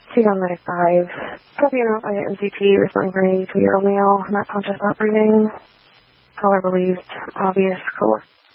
T-on medic 5. Copy out by MCT responding for an 82-year-old male, not conscious, not breathing. Caller believes obvious